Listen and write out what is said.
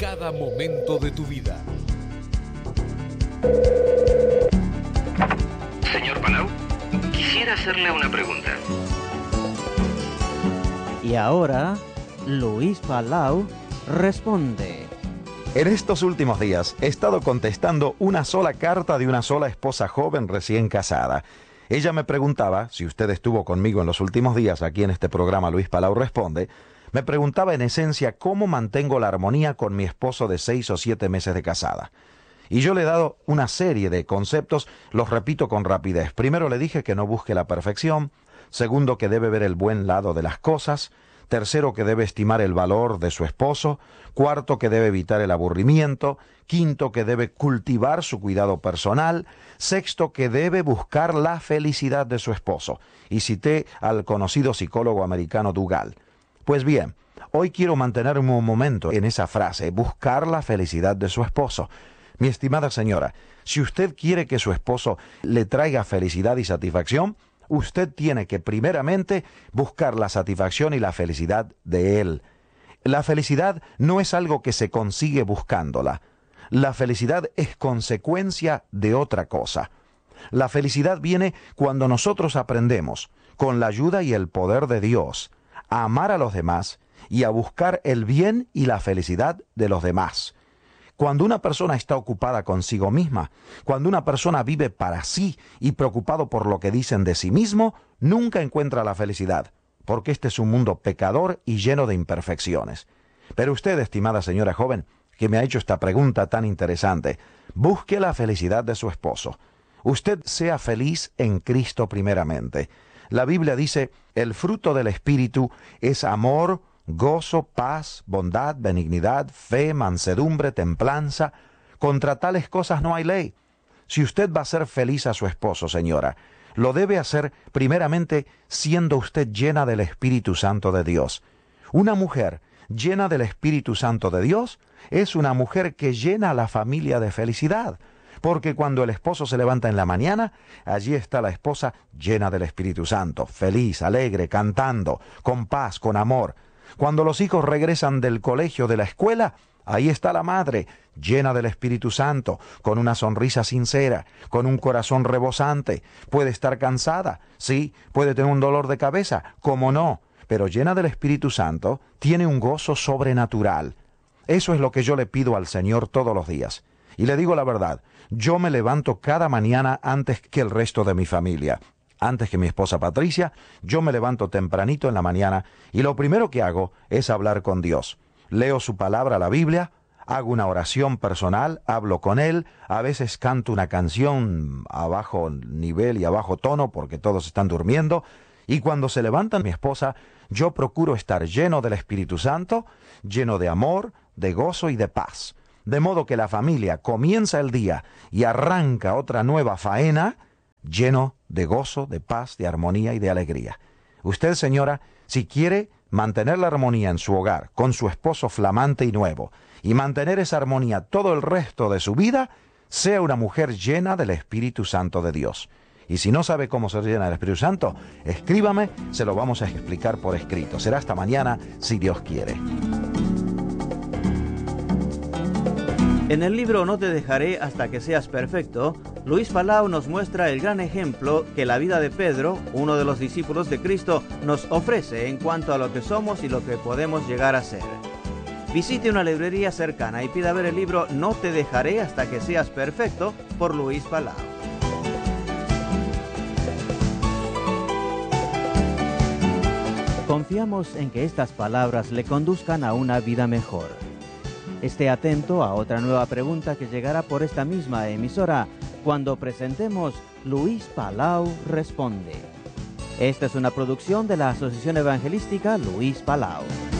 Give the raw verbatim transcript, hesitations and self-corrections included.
cada momento de tu vida. Señor Palau, quisiera hacerle una pregunta. Y ahora, Luis Palau responde. En estos últimos días he estado contestando una sola carta de una sola esposa joven recién casada. Ella me preguntaba, si usted estuvo conmigo en los últimos días aquí en este programa Luis Palau Responde, me preguntaba en esencia cómo mantengo la armonía con mi esposo de seis o siete meses de casada. Y yo le he dado una serie de conceptos, los repito con rapidez. Primero le dije que no busque la perfección, segundo que debe ver el buen lado de las cosas, tercero que debe estimar el valor de su esposo, cuarto que debe evitar el aburrimiento, quinto que debe cultivar su cuidado personal, sexto que debe buscar la felicidad de su esposo. Y cité al conocido psicólogo americano Dougal. Pues bien, hoy quiero mantenerme un momento en esa frase, buscar la felicidad de su esposo. Mi estimada señora, si usted quiere que su esposo le traiga felicidad y satisfacción, usted tiene que primeramente buscar la satisfacción y la felicidad de él. La felicidad no es algo que se consigue buscándola. La felicidad es consecuencia de otra cosa. La felicidad viene cuando nosotros aprendemos, con la ayuda y el poder de Dios, a amar a los demás y a buscar el bien y la felicidad de los demás. Cuando una persona está ocupada consigo misma, cuando una persona vive para sí y preocupado por lo que dicen de sí mismo, nunca encuentra la felicidad, porque este es un mundo pecador y lleno de imperfecciones. Pero usted, estimada señora joven, que me ha hecho esta pregunta tan interesante, busque la felicidad de su esposo. Usted sea feliz en Cristo primeramente. La Biblia dice, el fruto del Espíritu es amor, gozo, paz, bondad, benignidad, fe, mansedumbre, templanza. Contra tales cosas no hay ley. Si usted va a ser feliz a su esposo, señora, lo debe hacer primeramente siendo usted llena del Espíritu Santo de Dios. Una mujer llena del Espíritu Santo de Dios es una mujer que llena a la familia de felicidad. Porque cuando el esposo se levanta en la mañana, allí está la esposa llena del Espíritu Santo, feliz, alegre, cantando, con paz, con amor. Cuando los hijos regresan del colegio, de la escuela, ahí está la madre, llena del Espíritu Santo, con una sonrisa sincera, con un corazón rebosante. Puede estar cansada, sí, puede tener un dolor de cabeza, cómo no, pero llena del Espíritu Santo, tiene un gozo sobrenatural. Eso es lo que yo le pido al Señor todos los días. Y le digo la verdad, yo me levanto cada mañana antes que el resto de mi familia. Antes que mi esposa Patricia, yo me levanto tempranito en la mañana y lo primero que hago es hablar con Dios. Leo su palabra, la Biblia, hago una oración personal, hablo con Él, a veces canto una canción a bajo nivel y a bajo tono porque todos están durmiendo, y cuando se levanta mi esposa, yo procuro estar lleno del Espíritu Santo, lleno de amor, de gozo y de paz. De modo que la familia comienza el día y arranca otra nueva faena, lleno de gozo, de paz, de armonía y de alegría. Usted, señora, si quiere mantener la armonía en su hogar, con su esposo flamante y nuevo, y mantener esa armonía todo el resto de su vida, sea una mujer llena del Espíritu Santo de Dios. Y si no sabe cómo ser llena del Espíritu Santo, escríbame, se lo vamos a explicar por escrito. Será hasta mañana, si Dios quiere. En el libro No te dejaré hasta que seas perfecto, Luis Palau nos muestra el gran ejemplo que la vida de Pedro, uno de los discípulos de Cristo, nos ofrece en cuanto a lo que somos y lo que podemos llegar a ser. Visite una librería cercana y pida ver el libro No te dejaré hasta que seas perfecto por Luis Palau. Confiamos en que estas palabras le conduzcan a una vida mejor. Esté atento a otra nueva pregunta que llegará por esta misma emisora cuando presentemos Luis Palau Responde. Esta es una producción de la Asociación Evangelística Luis Palau.